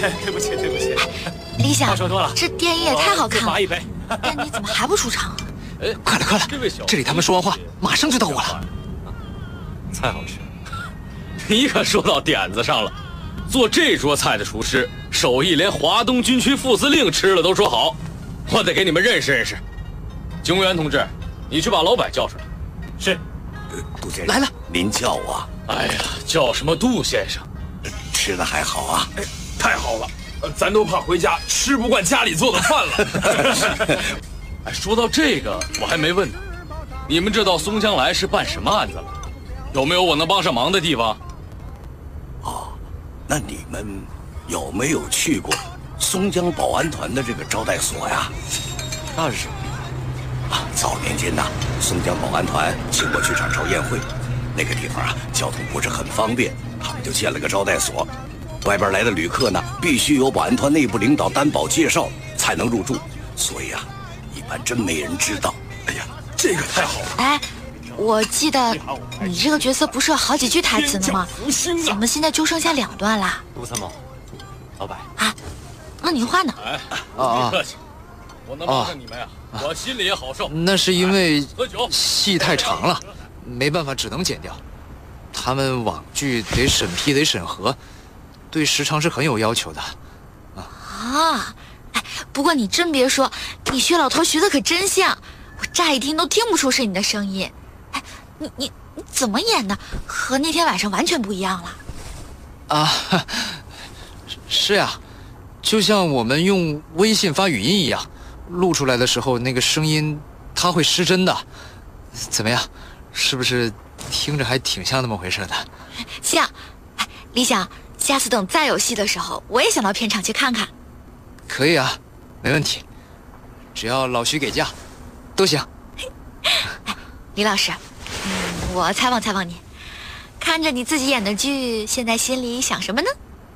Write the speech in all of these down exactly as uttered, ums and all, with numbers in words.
对不起，对不起。 李想， 话说多了， 这电影也太好看了， 罚一杯。 但你怎么还不出场啊？ 哎，快了快了，这里他们说完话，马上就到我了。 菜好吃， 你可说到点子上了。做这桌菜的厨师手艺连华东军区副司令吃了都说好，我得给你们认识认识。警务员同志，你去把老柏叫出来。 是。 呃，杜先生来了， 您叫我。 哎呀，叫什么杜先生？ 吃的还好啊？ 哎，太好了，咱都怕回家吃不惯家里做的饭了。 哎，说到这个，我还没问呢，你们这到松江来是办什么案子了？有没有我能帮上忙的地方？ 哦，那你们有没有去过松江保安团的这个招待所呀？ 那是什么？ 啊，早年间呐，松江保安团请我去场朝宴会，那个地方啊，交通不是很方便，他们就建了个招待所。外边来的旅客呢，必须由保安团内部领导担保介绍才能入住，所以啊，一般真没人知道。 哎呀，这个太好了！ 哎，我记得你这个角色不是有好几句台词呢吗？怎么现在就剩下两段啦？ 杜参谋，老柏啊，那你话呢？ 哎， 啊别客气，我能帮上你们呀，我心里也好受。 那是因为喝酒戏太长了，没办法，只能剪掉。他们网剧得审批，得审核，对时长是很有要求的。 啊，哎，不过你真别说，你学老头学的可真像，我乍一听都听不出是你的声音。哎，你你你怎么演的？和那天晚上完全不一样了。 啊，是呀，就像我们用微信发语音一样，录出来的时候那个声音它会失真的。怎么样，是不是听着还挺像那么回事的？ 像。哎，李想，下次等再有戏的时候，我也想到片场去看看。 可以啊，没问题，只要老徐给假，都行。 哎，李老师，嗯，我采访采访你，看着你自己演的剧，现在心里想什么呢？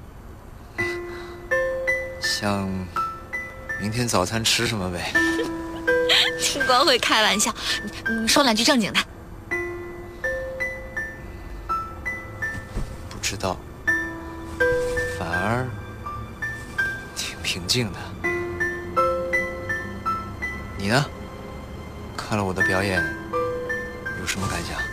想明天早餐吃什么呗。 你光会开玩笑，你说两句正经的。 不知道，反而挺平静的。你呢？看了我的表演，有什么感想？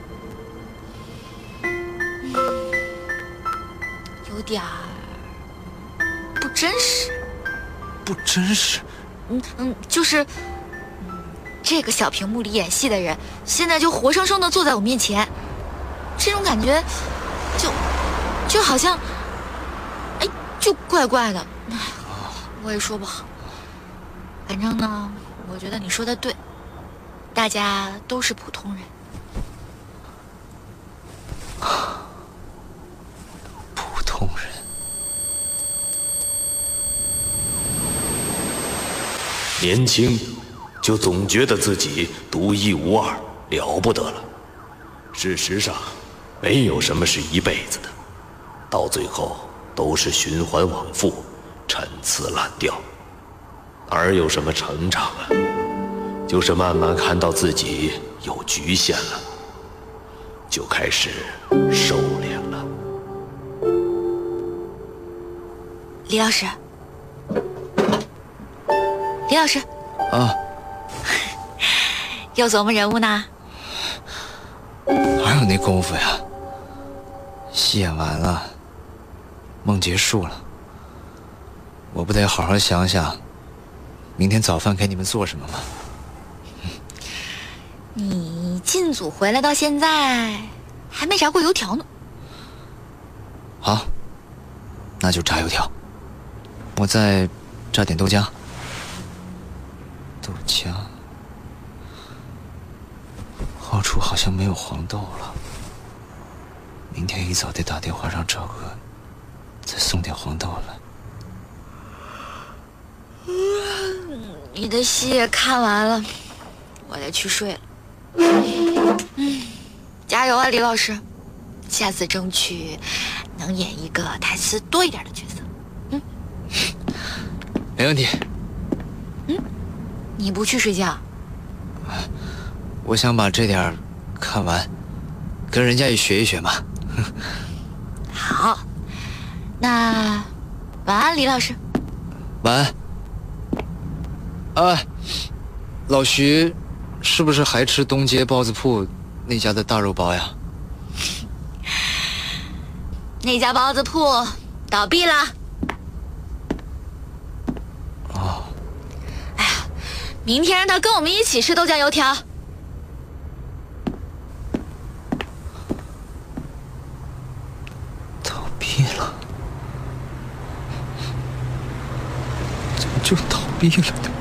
有点儿不真实。 不真实？ 嗯嗯，就是，嗯，这个小屏幕里演戏的人，现在就活生生的坐在我面前，这种感觉，就，就好像，哎，就怪怪的，哎，我也说不好。反正呢，我觉得你说的对，大家都是普通人。 普通人。 年轻，就总觉得自己独一无二，了不得了。事实上，没有什么是一辈子的，到最后都是循环往复，陈词滥调。哪有什么成长啊？就是慢慢看到自己有局限了，就开始收敛了。 李老师，李老师， 啊， 又琢磨人物呢？ 哪有那功夫呀？戏演完了，梦结束了，我不得好好想想，明天早饭给你们做什么吗？ 你进组回来到现在，还没炸过油条呢。 好，那就炸油条。我再炸点豆浆。豆浆，后厨好像没有黄豆了。明天一早得打电话让赵哥再送点黄豆来。 你的戏也看完了，我得去睡了。嗯，加油啊，李老师！下次争取能演一个台词多一点的角色。嗯， 没问题。 嗯，你不去睡觉？ 我想把这点看完，跟人家也学一学嘛。 好，那晚安，李老师。 晚安。啊，老徐，是不是还吃东街包子铺那家的大肉包呀？ 那家包子铺倒闭了。 哦。 哎呀，明天让他跟我们一起吃豆浆油条。 倒闭了？怎么就倒闭了呢？